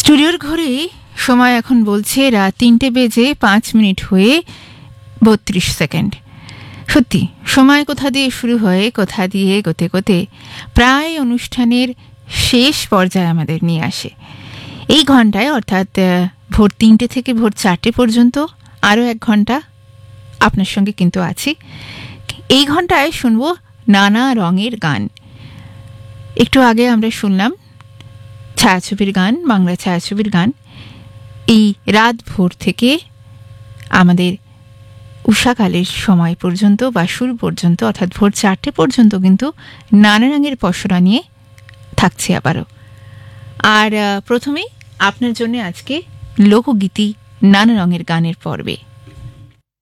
স্টুডিওর ঘরে সময় এখন বলছে রাত 3:05 হয়ে 32 সেকেন্ড। সত্যি সময় কোথা দিয়ে শুরু হয়ে কোথা দিয়ে গোতে গোতে প্রায় অনুষ্ঠানের শেষ পর্যায়ে আমাদের নিয়ে আসে। এই ঘন্টায় অর্থাৎ ভোর 3টে থেকে ভোর 4টে পর্যন্ত আরও 1 ঘন্টা আপনার সঙ্গে কিন্তু আছি। এই ঘন্টায় শুনবো নানা রঙের গান। একটু আগে আমরা শুনলাম ছায়াছবির গান, বাংলা ছায়াছবির গান। এই রাত ভোর থেকে আমাদের উষাকালের সময় পর্যন্ত বা শুরু পর্যন্ত অর্থাৎ ভোর 4টে পর্যন্ত কিন্তু নানা রঙের পসরা নিয়ে থাকছে আবারও। আর প্রথমেই আপনার জন্য আজকে লোকগীতি নানা রঙের গানের পর্বে।